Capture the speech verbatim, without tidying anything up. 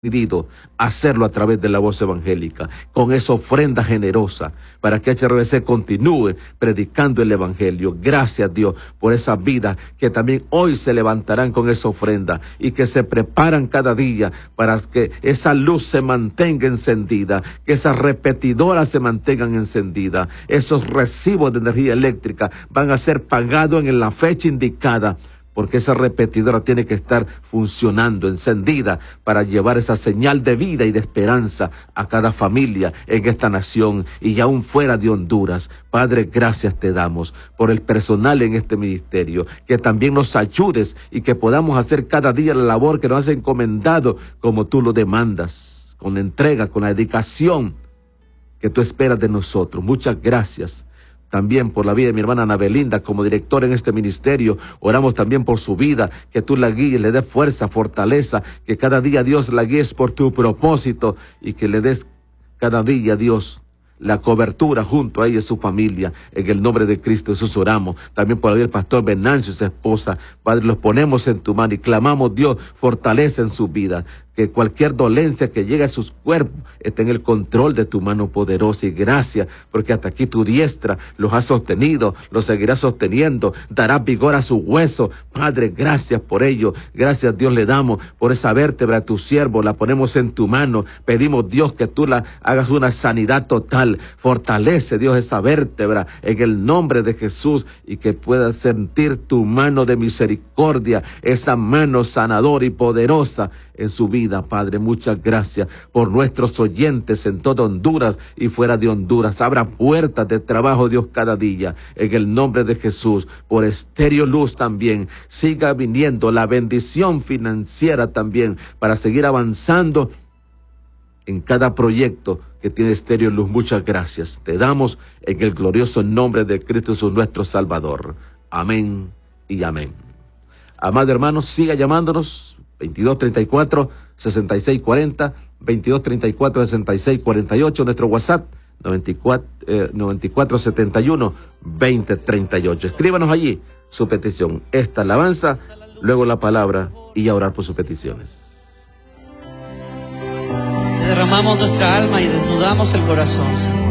decidido hacerlo a través de la voz evangélica, con esa ofrenda generosa, para que H R B C continúe predicando el evangelio. Gracias, Dios, por esa vida que también hoy se levantarán con esa ofrenda y que se preparan cada día para que esa luz se mantenga encendida, que esas repetidoras se mantengan encendidas, esos recibos de energía eléctrica van a ser pagados en la fecha indicada, porque esa repetidora tiene que estar funcionando, encendida, para llevar esa señal de vida y de esperanza a cada familia en esta nación y aún fuera de Honduras. Padre, gracias te damos por el personal en este ministerio, que también nos ayudes y que podamos hacer cada día la labor que nos has encomendado como tú lo demandas, con entrega, con la dedicación que tú esperas de nosotros. Muchas gracias. También por la vida de mi hermana Ana Belinda como directora en este ministerio. Oramos también por su vida, que tú la guíes, le des fuerza, fortaleza, que cada día, Dios, la guíes por tu propósito y que le des cada día, Dios, la cobertura junto a ella y su familia. En el nombre de Cristo Jesús oramos. También por la vida del pastor Venancio y su esposa. Padre, los ponemos en tu mano y clamamos, Dios, fortaleza en su vida. Que cualquier dolencia que llegue a sus cuerpos esté en el control de tu mano poderosa. Y gracias, porque hasta aquí tu diestra los ha sostenido, los seguirá sosteniendo, dará vigor a su hueso. Padre, gracias por ello. Gracias, Dios, le damos por esa vértebra a tu siervo. La ponemos en tu mano. Pedimos, Dios, que tú la hagas una sanidad total. Fortalece, Dios, esa vértebra en el nombre de Jesús y que pueda sentir tu mano de misericordia, esa mano sanadora y poderosa en su vida. Padre, muchas gracias por nuestros oyentes en toda Honduras y fuera de Honduras. Abra puertas de trabajo, Dios, cada día, en el nombre de Jesús. Por Estéreo Luz también, siga viniendo la bendición financiera también, para seguir avanzando en cada proyecto que tiene Estéreo Luz. Muchas gracias. Te damos en el glorioso nombre de Cristo Jesús, nuestro Salvador. Amén y amén. Amado hermano, siga llamándonos. veintidós treinta y cuatro, sesenta y seis cuarenta, veintidós treinta y cuatro, sesenta y seis cuarenta y ocho, nuestro WhatsApp noventa y cuatro, eh, noventa y cuatro setenta y uno, veinte treinta y ocho. Escríbanos allí su petición, esta alabanza, luego la palabra y a orar por sus peticiones. Derramamos nuestra alma y desnudamos el corazón, Señor.